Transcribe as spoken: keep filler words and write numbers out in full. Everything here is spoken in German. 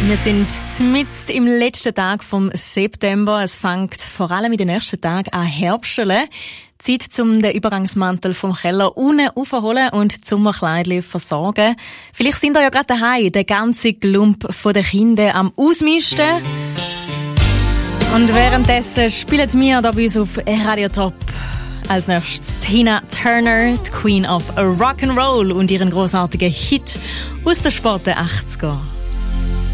Wir sind mitten im letzten Tag vom September. Es fängt vor allem in den ersten Tagen an herbstzeln. Zeit, um den Übergangsmantel vom Keller unten aufzuholen und die Sommerkleidchen versorgen. Vielleicht sind ihr ja gerade daheim, der ganze Klump der Kinder am Ausmisten. Und währenddessen spielen wir hier bei uns auf Radio Top als nächstes Tina Turner, die Queen of Rock'n'Roll, und ihren großartigen Hit aus den späten achtziger.